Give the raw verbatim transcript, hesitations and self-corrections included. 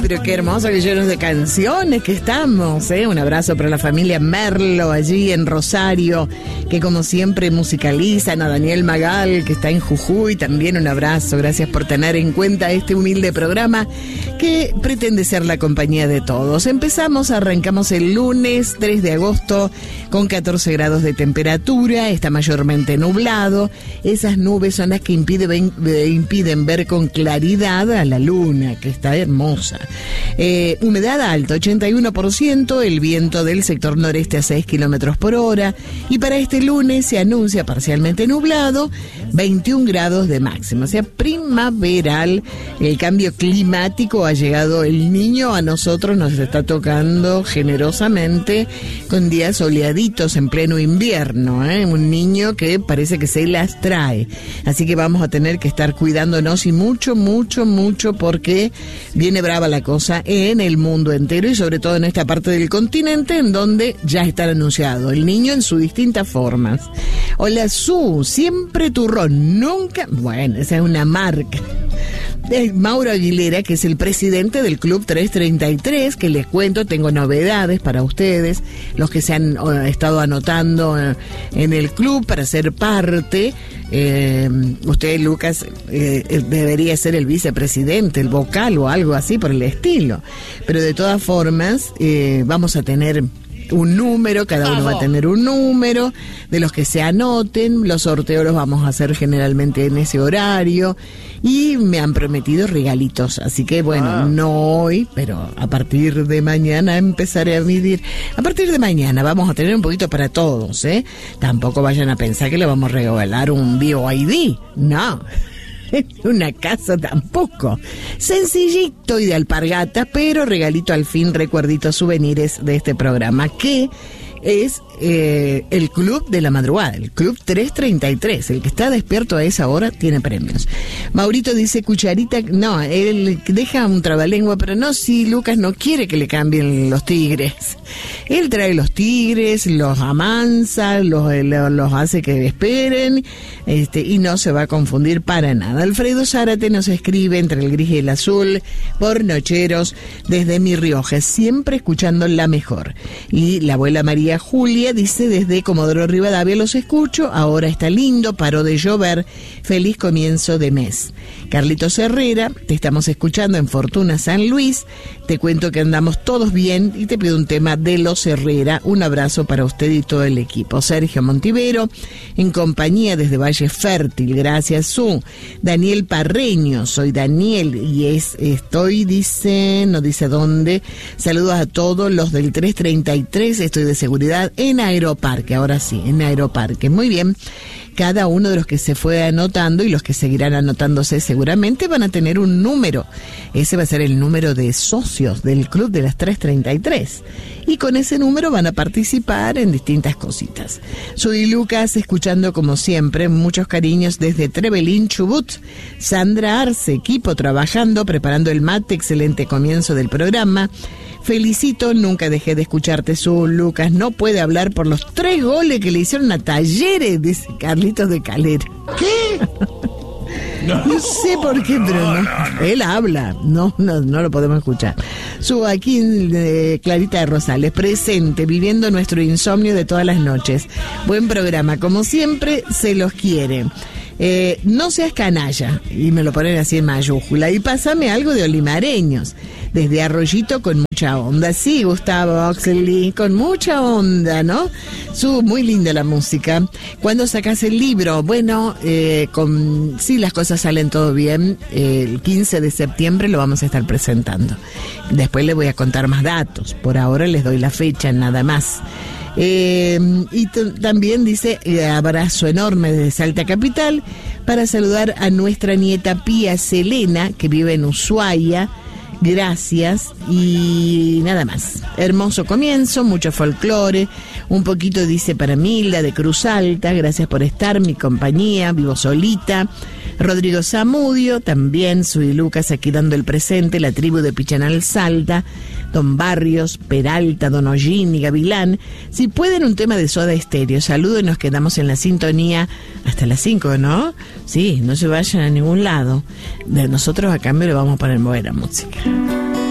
pero qué hermoso, que llenos de canciones que estamos, ¿eh? Un abrazo para la familia Merlo allí en Rosario, que como siempre musicalizan, a Daniel Magal, que está en Jujuy, también un abrazo. Gracias por tener en cuenta este humilde programa que pretende ser la compañía de todos. Empezamos, arrancamos el lunes tres de agosto con catorce grados de temperatura, está mayormente nublado. Esas nubes son las que impiden, impiden ver con claridad a la luna, que está hermosa. Eh, humedad alta, ochenta y uno por ciento, el viento del sector noreste a seis kilómetros por hora. Y para este lunes se anuncia parcialmente nublado, veintiún grados de máxima, o sea, primaveral. El cambio climático ha llegado, el niño a nosotros nos está tocando generosamente con días soleaditos en pleno invierno, ¿eh? Un niño que parece que se las trae. Así que vamos a tener que estar cuidándonos y mucho, mucho, mucho, porque viene brava la cosa en el mundo entero y sobre todo en esta parte del continente en donde ya está anunciado el niño en sus distintas formas. Hola, Su, siempre turrón, nunca... Bueno, esa es una marca. Es Mauro Aguilera, que es el presidente del Club trescientos treinta y tres, que les cuento, tengo novedades para ustedes, los que se han uh, estado anotando uh, en el club para ser parte. Eh, usted, Lucas, eh, debería ser el vicepresidente, el vocal o algo así por el estilo, pero de todas formas eh, vamos a tener un número, cada uno va a tener un número de los que se anoten. Los sorteos los vamos a hacer generalmente en ese horario y me han prometido regalitos, así que bueno, ah. no hoy, pero a partir de mañana empezaré a medir. A partir de mañana vamos a tener un poquito para todos, ¿eh? Tampoco vayan a pensar que le vamos a regalar un B O I D, no. Una casa tampoco. Sencillito y de alpargata, pero regalito al fin, recuerditos, souvenirs de este programa, que es eh, el Club de la Madrugada, el Club trescientos treinta y tres. El que está despierto a esa hora tiene premios. Maurito dice cucharita, no, él deja un trabalengua, pero no, si Lucas no quiere que le cambien los tigres. Él trae los tigres, los amansa, los, los hace que esperen, este, y no se va a confundir para nada. Alfredo Zárate nos escribe entre el gris y el azul por Nocheros desde Mi Rioja, siempre escuchando la mejor. Y la abuela María Julia dice desde Comodoro Rivadavia, los escucho, ahora está lindo, paró de llover, feliz comienzo de mes. Carlitos Herrera, te estamos escuchando en Fortuna San Luis, te cuento que andamos todos bien y te pido un tema de Los Herrera. Un abrazo para usted y todo el equipo. Sergio Montivero, en compañía desde Valle Fértil, gracias. Su Daniel Parreño, soy Daniel y es estoy, dice, no dice dónde. Saludos a todos los del trescientos treinta y tres, estoy de seguridad en Aeroparque, ahora sí, en Aeroparque. Muy bien. Cada uno de los que se fue anotando y los que seguirán anotándose seguramente van a tener un número. Ese va a ser el número de socios del Club de las trescientos treinta y tres. Y con ese número van a participar en distintas cositas. Soy Lucas, escuchando como siempre, muchos cariños desde Trevelín, Chubut. Sandra Arce, equipo trabajando, preparando el mate, excelente comienzo del programa. Felicito, nunca dejé de escucharte, Su Lucas. No puede hablar por los tres goles que le hicieron a Talleres, dice Carlitos de Calera. ¿Qué? No, no sé por qué, pero no, no, no. Él habla, no, no, no lo podemos escuchar. Su aquí eh, Clarita de Rosales, presente, viviendo nuestro insomnio de todas las noches. Buen programa, como siempre, se los quiere. Eh, no seas canalla, y me lo ponen así en mayúscula, y pásame algo de Olimareños, desde Arroyito con mucha onda. Sí, Gustavo Oxley, con mucha onda, ¿no? Su, muy linda la música. ¿Cuándo sacas el libro? Bueno, eh, con, sí, las cosas salen todo bien, eh, el quince de septiembre lo vamos a estar presentando. Después les voy a contar más datos, por ahora les doy la fecha nada más. Eh, y t- también dice eh, abrazo enorme desde Salta Capital para saludar a nuestra nieta Pía Selena, que vive en Ushuaia. Gracias y nada más. Hermoso comienzo, mucho folclore, un poquito dice para Milda de Cruz Alta, gracias por estar, mi compañía, vivo solita. Rodrigo Zamudio, también soy Lucas aquí dando el presente, la tribu de Pichanal Salta, Don Barrios, Peralta, Don Ollín y Gavilán. Si pueden un tema de Soda Estéreo, saludos y nos quedamos en la sintonía hasta las cinco, ¿no? Sí, no se vayan a ningún lado. De nosotros a cambio le vamos a poner buena música.